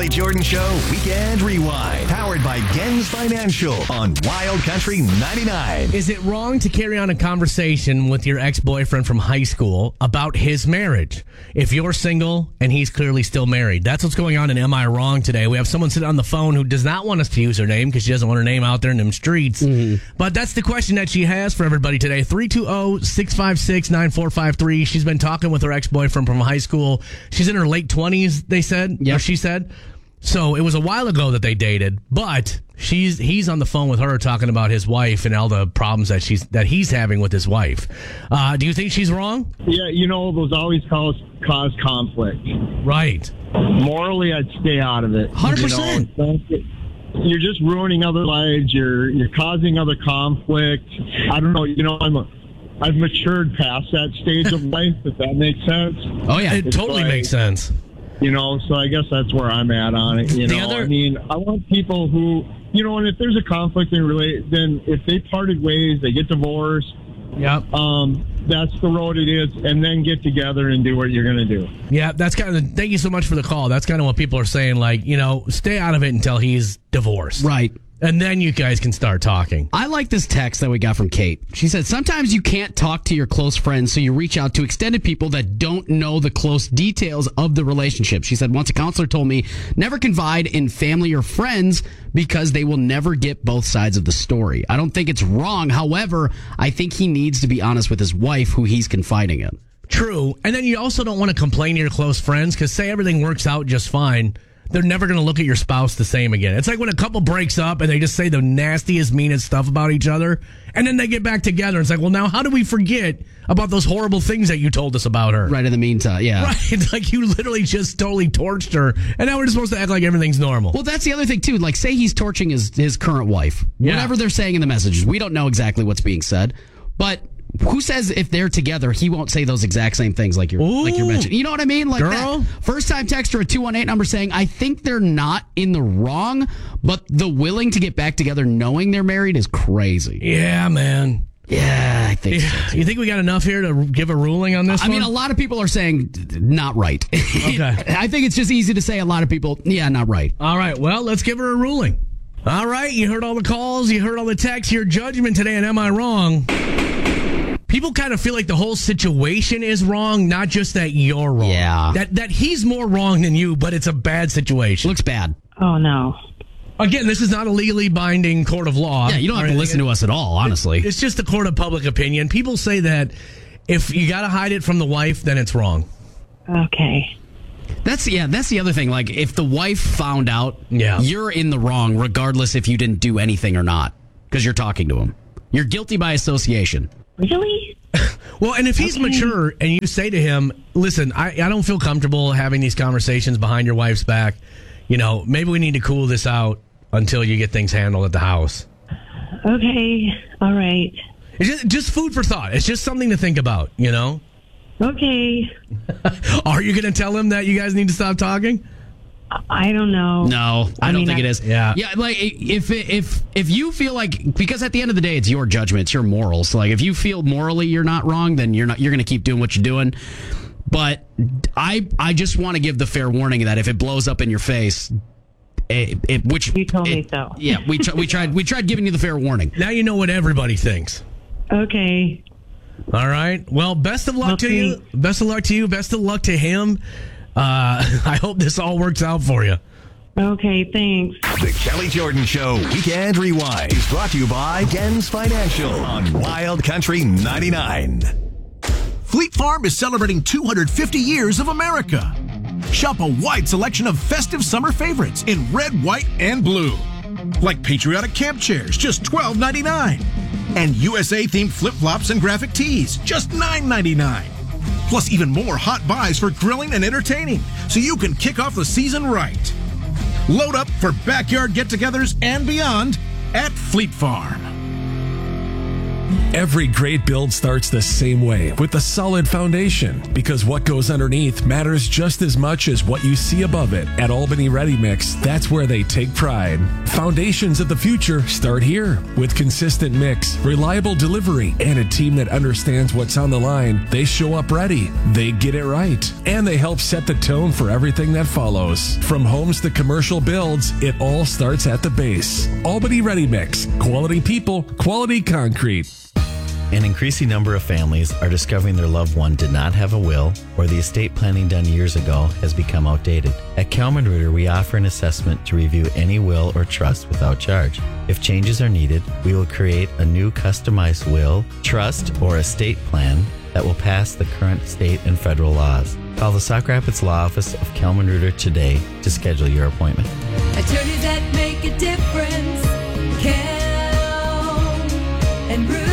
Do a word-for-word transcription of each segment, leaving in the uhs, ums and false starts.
Kelly Jordan Show Weekend Rewind. Powered by Gens Financial on Wild Country ninety-nine. Is it wrong to carry on a conversation with your ex-boyfriend from high school about his marriage? If you're single and he's clearly still married. That's what's going on in Am I Wrong today. We have someone sitting on the phone who does not want us to use her name because she doesn't want her name out there in them streets. Mm-hmm. But that's the question that she has for everybody today. three two zero, six five six, nine four five three. She's been talking with her ex-boyfriend from high school. She's in her late twenties, they said. Yep. Or she said. So it was a while ago that they dated, but she's he's on the phone with her talking about his wife and all the problems that she's that he's having with his wife. Uh, do you think she's wrong? Yeah, you know, those always cause cause conflict. Right. Morally, I'd stay out of it. one hundred percent. You know, you're just ruining other lives. You're you're causing other conflict. I don't know. You know, I'm a, I've matured past that stage of life. If that makes sense. Oh yeah, it it's totally like, makes sense. You know, so I guess that's where I'm at on it. You The know, other- I mean, I want people who, you know, and if there's a conflict in relate, then if they parted ways, they get divorced. Yep. Um, that's the road it is, and then get together and do what you're going to do. Yeah, that's kind of. Thank you so much for the call. That's kind of what people are saying. Like, you know, stay out of it until he's divorced. Right. And then you guys can start talking. I like this text that we got from Kate. She said, sometimes you can't talk to your close friends, so you reach out to extended people that don't know the close details of the relationship. She said, once a counselor told me, never confide in family or friends because they will never get both sides of the story. I don't think it's wrong. However, I think he needs to be honest with his wife who he's confiding in. True. And then you also don't want to complain to your close friends because say everything works out just fine. They're never going to look at your spouse the same again. It's like when a couple breaks up and they just say the nastiest, meanest stuff about each other, and then they get back together. It's like, well, now how do we forget about those horrible things that you told us about her? Right in the meantime, yeah. Right. It's like you literally just totally torched her, and now we're just supposed to act like everything's normal. Well, that's the other thing, too. Like, say he's torching his, his current wife. Yeah. Whatever they're saying in the messages, we don't know exactly what's being said, but who says if they're together, he won't say those exact same things like you're Ooh. like you're mentioning? You know what I mean? Like Girl. that first time texter at two one eight number saying, I think they're not in the wrong, but the willing to get back together knowing they're married is crazy. Yeah, man. Yeah, I think Yeah. so. too. You think we got enough here to give a ruling on this I one? mean, a lot of people are saying not right. Okay. I think it's just easy to say a lot of people, yeah, not right. All right, well, let's give her a ruling. All right, you heard all the calls, you heard all the texts, your judgment today, and am I wrong? People kind of feel like the whole situation is wrong, not just that you're wrong. Yeah. That that he's more wrong than you, but it's a bad situation. Looks bad. Oh, no. Again, this is not a legally binding court of law. Yeah, you don't have to listen to us at all, honestly. It's just a court of public opinion. People say that if you got to hide it from the wife, then it's wrong. Okay. That's yeah, that's the other thing. Like, if the wife found out, Yeah. you're in the wrong, regardless if you didn't do anything or not, because you're talking to him. You're guilty by association. Really? Well, and if he's Okay. mature and you say to him, listen, I, I don't feel comfortable having these conversations behind your wife's back. You know, maybe we need to cool this out until you get things handled at the house. Okay. All right. It's just, just food for thought. It's just something to think about, you know? Okay. Are you going to tell him that you guys need to stop talking? I don't know. No, I, I don't mean, think I- it is. Yeah. yeah. Like if if if you feel like, because at the end of the day, it's your judgment, it's your morals. So like if you feel morally you're not wrong, then you're not. You're going to keep doing what you're doing. But I I just want to give the fair warning that if it blows up in your face, it, it which You told it, me so. Yeah, we tr- we tried we tried giving you the fair warning. Now you know what everybody thinks. Okay. All right. Well, best of luck to Okay. you. Best of luck to you. Best of luck to him. Uh, I hope this all works out for you. Okay, thanks. The Kelly Jordan Show Weekend Rewind is brought to you by Gens Financial on Wild Country ninety-nine. Fleet Farm is celebrating two hundred fifty years of America. Shop a wide selection of festive summer favorites in red, white, and blue. Like patriotic camp chairs, just twelve ninety-nine. And U S A-themed flip-flops and graphic tees, just nine ninety-nine. Plus even more hot buys for grilling and entertaining, so you can kick off the season right. Load up for backyard get-togethers and beyond at Fleet Farm. Every great build starts the same way, with a solid foundation, because what goes underneath matters just as much as what you see above it. At Albany Ready Mix, that's where they take pride. Foundations of the future start here. With consistent mix, reliable delivery, and a team that understands what's on the line, they show up ready. They get it right. And they help set the tone for everything that follows. From homes to commercial builds, it all starts at the base. Albany Ready Mix. Quality people, quality concrete. An increasing number of families are discovering their loved one did not have a will, or the estate planning done years ago has become outdated. At Kelman Reuter, we offer an assessment to review any will or trust without charge. If changes are needed, we will create a new customized will, trust, or estate plan that will pass the current state and federal laws. Call the Sauk Rapids Law Office of Kelman Reuter today to schedule your appointment. Attorneys that make a difference. Kelman and Reuter.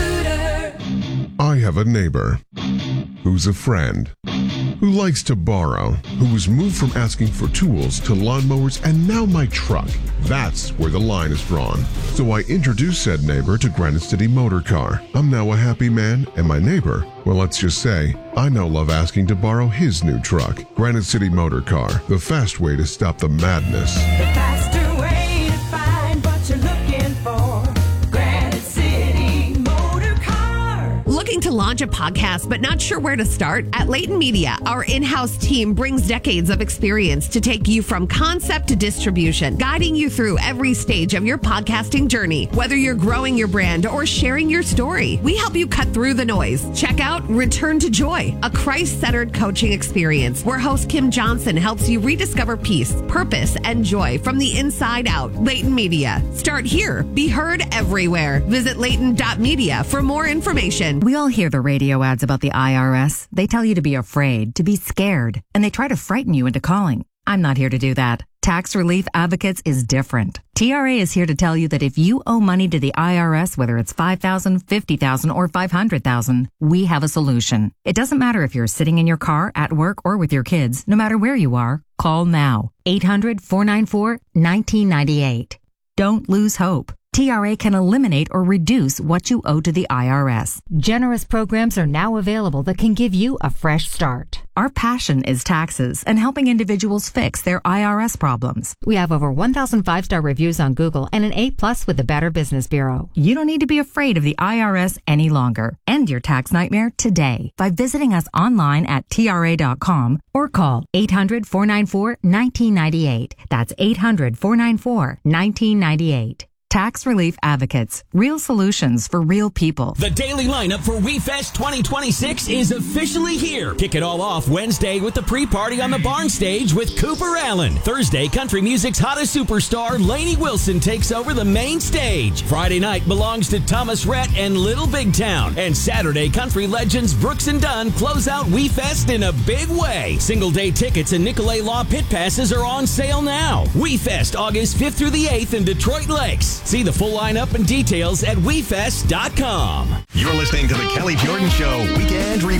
I have a neighbor who's a friend, who likes to borrow, who was moved from asking for tools to lawnmowers and now my truck. That's where the line is drawn. So I introduced said neighbor to Granite City Motor Car. I'm now a happy man, and my neighbor, well, let's just say, I now love asking to borrow his new truck. Granite City Motor Car, the fast way to stop the madness. The faster way to find what you're looking for. Granite City Motor Car. Looking to launch a podcast but not sure where to start? At Layton Media, our in-house team brings decades of experience to take you from concept to distribution, guiding you through every stage of your podcasting journey. Whether you're growing your brand or sharing your story, we help you cut through the noise. Check out Return to Joy, a Christ-centered coaching experience where host Kim Johnson helps you rediscover peace, purpose, and joy from the inside out. Layton Media. Start here. Be heard everywhere. Visit layton dot media for more information. We all hear the radio ads about the I R S. They tell you to be afraid, to be scared, and they try to frighten you into calling. I'm not here to do that. Tax Relief Advocates is different. T R A is here to tell you that if you owe money to the I R S, whether it's five thousand dollars, fifty thousand dollars, or five hundred thousand dollars, we have a solution. It doesn't matter if you're sitting in your car, at work, or with your kids. No matter where you are, call now. eight hundred, four nine four, one nine nine eight. Don't lose hope. T R A can eliminate or reduce what you owe to the I R S. Generous programs are now available that can give you a fresh start. Our passion is taxes and helping individuals fix their I R S problems. We have over one thousand five-star reviews on Google and an A plus with the Better Business Bureau. You don't need to be afraid of the I R S any longer. End your tax nightmare today by visiting us online at T R A dot com or call eight hundred, four nine four, one nine nine eight. That's eight hundred, four nine four, one nine nine eight. Tax Relief Advocates. Real solutions for real people. The daily lineup for WeFest twenty twenty-six is officially here. Kick it all off Wednesday with the pre-party on the barn stage with Cooper Allen. Thursday, country music's hottest superstar, Lainey Wilson, takes over the main stage. Friday night belongs to Thomas Rhett and Little Big Town. And Saturday, country legends Brooks and Dunn close out WeFest in a big way. Single day tickets and Nicolay Law pit passes are on sale now. WeFest August fifth through the eighth in Detroit Lakes. See the full lineup and details at we fest dot com. You're listening to the Kelly Jordan Show Weekend Rewind.